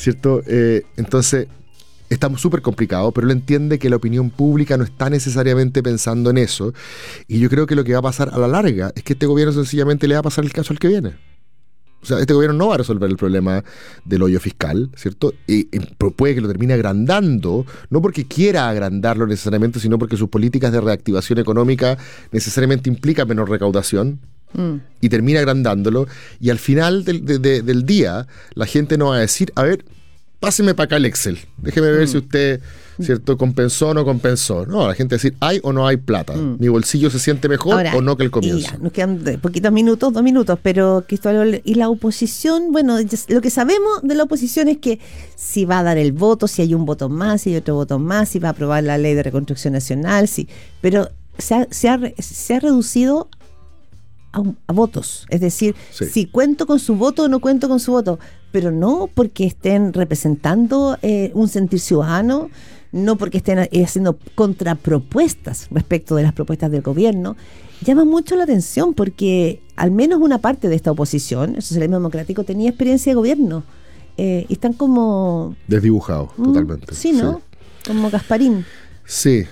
¿cierto? Entonces, estamos súper complicados, pero él entiende que la opinión pública no está necesariamente pensando en eso. Y yo creo que lo que va a pasar a la larga es que este gobierno sencillamente le va a pasar el caso al que viene. O sea, este gobierno no va a resolver el problema del hoyo fiscal, ¿cierto? Y puede que lo termine agrandando, no porque quiera agrandarlo necesariamente, sino porque sus políticas de reactivación económica necesariamente implican menor recaudación. Y termina agrandándolo. Y al final del día, la gente no va a decir, a ver, páseme para acá el Excel. Déjeme ver si usted, ¿cierto?, compensó o no compensó. No, la gente va a decir, ¿hay o no hay plata? ¿Mi bolsillo se siente mejor ahora, o no que el comienzo? Ya, nos quedan poquitos minutos, 2 minutos, pero Cristóbal, y la oposición, bueno, lo que sabemos de la oposición es que si va a dar el voto, si hay un voto más, si hay otro voto más, si va a aprobar la ley de reconstrucción nacional, sí, pero se ha reducido a votos, es decir, si cuento con su voto o no cuento con su voto, pero no porque estén representando un sentir ciudadano, no porque estén haciendo contrapropuestas respecto de las propuestas del gobierno. Llama mucho la atención porque al menos una parte de esta oposición, el socialismo democrático, tenía experiencia de gobierno y están como desdibujados totalmente. Sí, ¿no? Como Gasparín. Sí.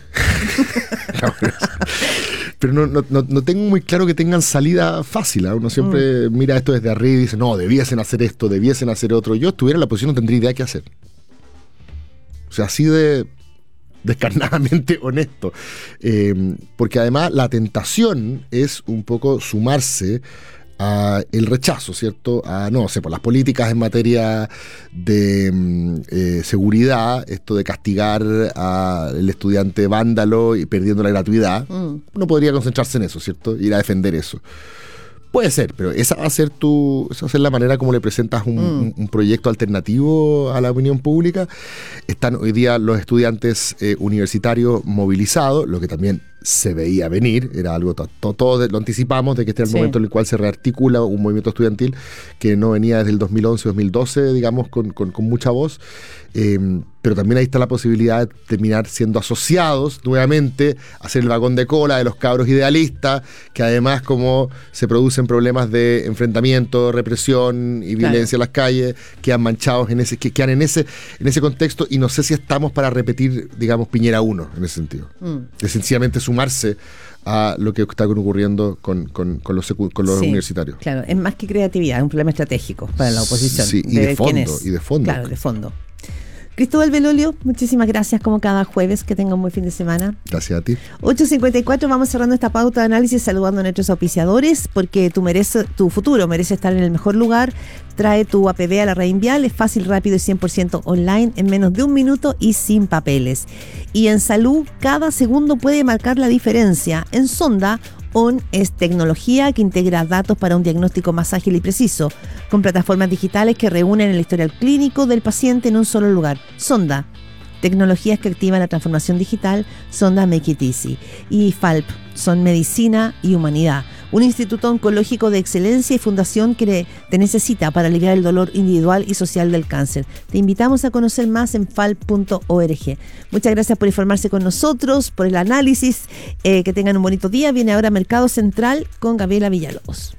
Pero no tengo muy claro que tengan salida fácil. Uno siempre mira esto desde arriba y dice, no, debiesen hacer esto, debiesen hacer otro. Yo estuviera en la posición, no tendría idea qué hacer. O sea, así de descarnadamente honesto. Porque además la tentación es un poco sumarse a el rechazo, ¿cierto? A, no sé, por las políticas en materia de seguridad, esto de castigar al estudiante vándalo y perdiendo la gratuidad, uno podría concentrarse en eso, ¿cierto? Ir a defender eso. Puede ser, pero esa va a ser la manera como le presentas un proyecto alternativo a la opinión pública. Están hoy día los estudiantes universitarios movilizados, lo que también se veía venir, era algo, todo lo anticipamos, de que este era el momento en el cual se rearticula un movimiento estudiantil que no venía desde el 2011-2012, digamos, con mucha voz. Pero también ahí está la posibilidad de terminar siendo asociados nuevamente a ser el vagón de cola de los cabros idealistas, que además, como se producen problemas de enfrentamiento, represión y violencia en las calles, quedan manchados quedan en ese contexto, y no sé si estamos para repetir, digamos, Piñera 1 en ese sentido. De sencillamente sumarse a lo que está ocurriendo con los universitarios. Claro, es más que creatividad, es un problema estratégico para la oposición. Sí, y de fondo. Claro, de fondo. Cristóbal Belolio, muchísimas gracias como cada jueves, que tengan un buen fin de semana. Gracias a ti. 8:54, vamos cerrando esta pauta de análisis saludando a nuestros auspiciadores, porque tu futuro merece estar en el mejor lugar. Trae tu APB a la Red Vial, es fácil, rápido y 100% online, en menos de 1 minuto y sin papeles. Y en salud, cada segundo puede marcar la diferencia. En Sonda, ON es tecnología que integra datos para un diagnóstico más ágil y preciso, con plataformas digitales que reúnen el historial clínico del paciente en un solo lugar. Sonda, tecnologías que activan la transformación digital. Sonda Make It Easy. Y FALP, son medicina y humanidad, un instituto oncológico de excelencia y fundación que te necesita para aliviar el dolor individual y social del cáncer. Te invitamos a conocer más en falp.org. Muchas gracias por informarse con nosotros, por el análisis. Que tengan un bonito día. Viene ahora Mercado Central con Gabriela Villalobos.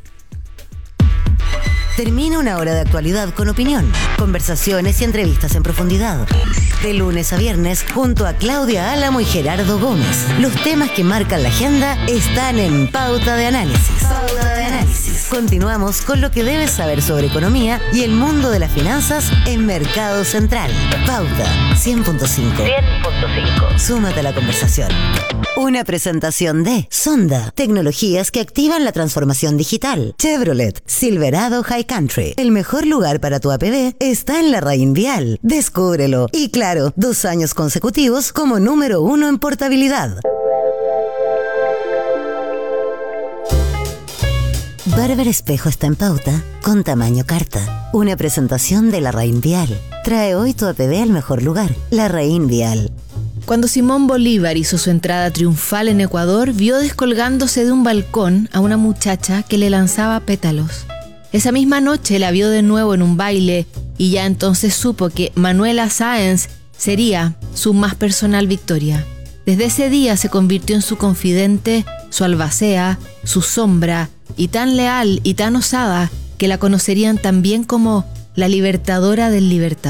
Termina una hora de actualidad con opinión, conversaciones y entrevistas en profundidad. De lunes a viernes, junto a Claudia Álamo y Gerardo Gómez. Los temas que marcan la agenda están en Pauta de Análisis. Pauta de Análisis. Continuamos con lo que debes saber sobre economía y el mundo de las finanzas en Mercado Central. Pauta 100.5. Súmate a la conversación. Una presentación de Sonda, tecnologías que activan la transformación digital. Chevrolet, Silverado High Country. El mejor lugar para tu APB está en la Red Vial. Descúbrelo. Y claro, 2 años consecutivos como número 1 en portabilidad. Barber Espejo está en pauta con tamaño carta. Una presentación de la Red Vial. Trae hoy tu APB al mejor lugar, la Red Vial. Cuando Simón Bolívar hizo su entrada triunfal en Ecuador, vio descolgándose de un balcón a una muchacha que le lanzaba pétalos. Esa misma noche la vio de nuevo en un baile y ya entonces supo que Manuela Sáenz sería su más personal victoria. Desde ese día se convirtió en su confidente, su albacea, su sombra, y tan leal y tan osada que la conocerían también como la libertadora del libertador.